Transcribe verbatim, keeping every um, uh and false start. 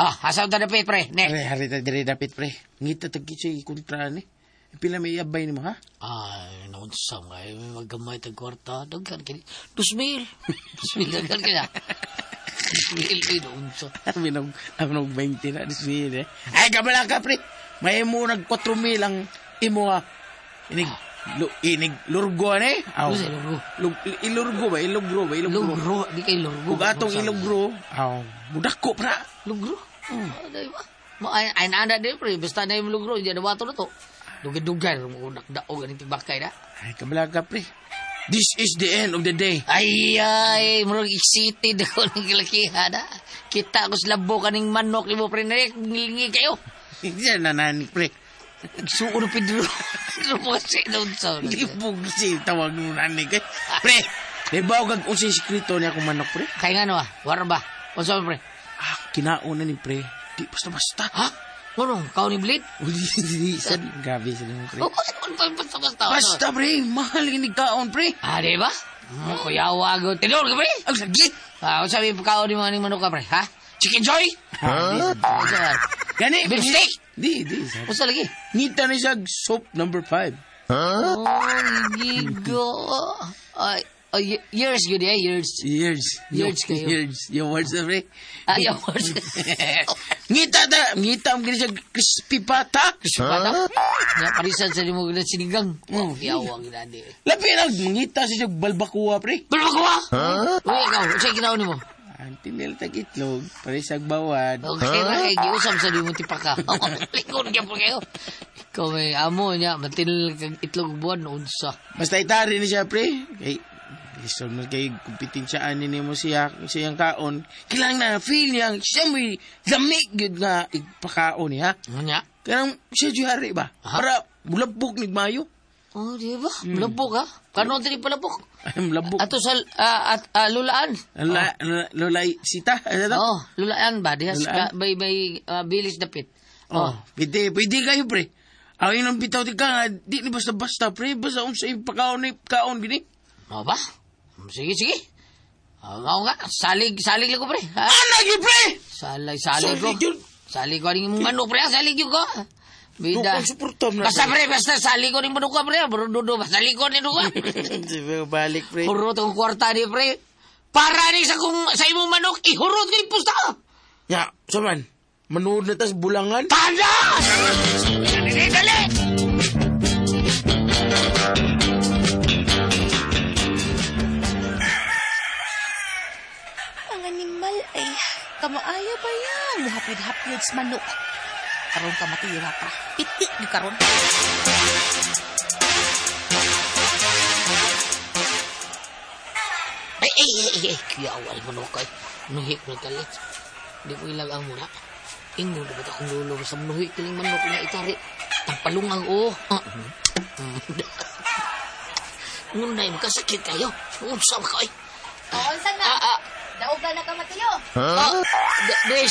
Ah, asaw ta dapit, pre. Ne. Pre, harita diri dapit, pre. Ngita tagkit siya ikontra ni. Pila may iabay ni mo, ha? Ay, naunsam nga. May maggamay tag kwarta. Dagkan kini. Dos mil. Dos mil, dagkan kina. Dos mil, ay, naunsam. Aminog, aminog twenty na, dismil, eh. Ay, kabala ka, pre. May mo nag four mil ang imo, ha. Inig, lu, inig, lurgo, ne? Aw. Ano sa ilurgo? Lug, ilurgo ba? Ilugro ba? Ilugro. Lugro. Di kay lugro. Kung atong ilugro, aw, budako, pra. Lugro? Hmm. Ay, ba? Ma, ay, ay, naanda din, pre. Basta na yung lugro. Diyan na wato na to. Dugay-dugay. Nakdaog ang tibakay na. Ay, kabala ka, pre. This is the end of the day. Ay, ay, murag excited ako ng kilakihan, ha? Kita ko sa labo kaning manok, imo, pre, ngilingi kayo. Hindi na nananik, pre. Suuro, Pedro. Pedro mo kasi doon sa... Libog si tawag mo nanik, eh. Pre, libaw kag unsay sekreto niya kung manok, pre. Kaya nga no, ah. Wara ba? What's up, pre? Ah, kinauna ni, pre. Di basta-basta. Ha? Ano? Kau ni Blade? Uli, sad. Gabi sa mo, pre. Basta-basta. Basta, pre. Mahal yung kaon, pre. Ah, di ba? Hmm, kuya, wago. Tinor ka, pre? Ang saglit. Ah, sabi pa kaon ni mga manok ka, pre? Ha? Chicken Joy? Ha? Gani. Beef steak? Di, di. sad. What's lagi? Ngita ni siya soap number five. Oh, gigo. Ay, ay, years good, eh? Years. Years. Years kayo. Years. Yung words na, pre. Ah, yung words. Ngita ta. Ngita ang gani siya crispy pata. Pata? Nga, parisan sa limo na sinigang. Oh, yawang ginadi. Labi na. Ngita siya balbakuha, pre. Balbakuha? Uy, ikaw. Sa'yo ginawa ni mo? Ang tinil tag itlog. Parisag bawad. Okay na, eh. Giusam sa limo tipaka. Likod niya po kayo. Ikaw may amo niya. Matinil kang itlog buwan. Unsa. Basta itari ni siya, pre. Kay, gusto mo kay kumpitinsyaan ni mo siya, siyang kaon. Kailangan na feel niya, siya may lamig yun nga ipakaon niya. Ano niya? Kaya siya juyari ba? Aha. Para bulabog ni Mayo. Oh, di ba? Malabok, ha? Kano din palabok? Ay, bulabog. Ato sa, ah, at, ah, lulaan. Lula, lula, lulay sita. Ano to? Oh, lulaan ba? Dihas Lulaan? ka, bay, bay, ah, bilis dapit. Oh, pwede, pwede kayo, pre. Awin ang bitaw di ka nga, di ni basta-basta, pre. Basta kung sa ipakaon ni kaon, gini. Oh, ba? Sige, sige. Oh, nga, nga. Salig, salig lang ko, pre. Ha? Ah, lagi, pre! Salig, salig ko. Salig yun. Salig ko rin yung manok, pre. ha? Salig yun ko. Bida. Nukong suportam na. Basta, pre, basta salig ko rin manok ko, pre. Brududo, basta salig ko rin ko. Sige, balik, pre. Hurot ang kwarta ni, pre. Para ni sa kung sa imong manok, ihurot ko yung pusta. Ya, saman. Manood na tas bulangan. Tanda! Dali, dali! Ang animal ay kamaayo ba yan? Hapid-hapid sa manok. Karon ka matira pa. Pitik di karon. Ay, ay, ay, ay, ay. Kiyawal manok ay. Nuhik na kalit. Di ko ilag ang muna. Ingo na ba't akong lulo sa nuhik kaling manok na itari. Tampalungang o. Ngunay, magkasakit kayo. Unsam ka ay. Oo, saan na? Ah, ah. Daogan na ka matiyo. Ah, d- Des,